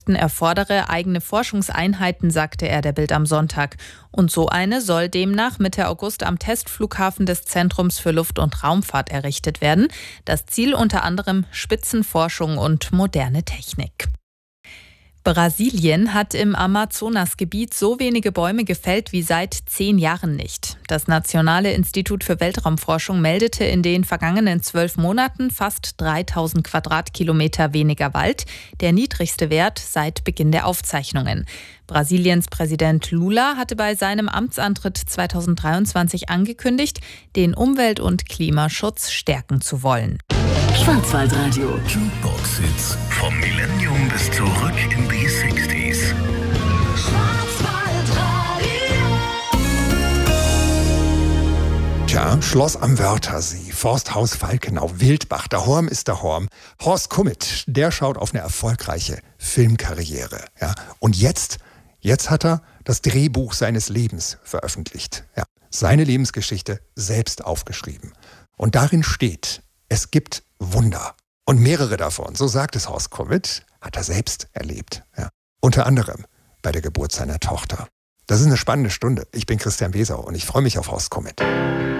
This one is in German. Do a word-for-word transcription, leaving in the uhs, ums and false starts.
erfordere eigene Forschungseinheiten, sagte er der Bild am Sonntag. Und so eine soll demnach Mitte August am Testflughafen des Zentrums für Luft- und Raumfahrt errichtet werden. Das Ziel unter anderem Spitzenforschung und moderne Technik. Brasilien hat im Amazonasgebiet so wenige Bäume gefällt wie seit zehn Jahren nicht. Das Nationale Institut für Weltraumforschung meldete in den vergangenen zwölf Monaten fast dreitausend Quadratkilometer weniger Wald, der niedrigste Wert seit Beginn der Aufzeichnungen. Brasiliens Präsident Lula hatte bei seinem Amtsantritt zweitausenddreiundzwanzig angekündigt, den Umwelt- und Klimaschutz stärken zu wollen. Schwarzwaldradio. Jukebox-Hits vom Millennium bis zurück in die sechziger. Tja, Schloss am Wörthersee, Forsthaus Falkenau, Wildbach, der Horm ist der Horm. Horst Kummet, der schaut auf eine erfolgreiche Filmkarriere. Ja. Und jetzt, jetzt hat er das Drehbuch seines Lebens veröffentlicht. Ja. Seine Lebensgeschichte selbst aufgeschrieben. Und darin steht, es gibt Wunder. Und mehrere davon, so sagt es Horst Kummet, hat er selbst erlebt. Ja. Unter anderem bei der Geburt seiner Tochter. Das ist eine spannende Stunde. Ich bin Christian Wesau und ich freue mich auf Horst Kummet.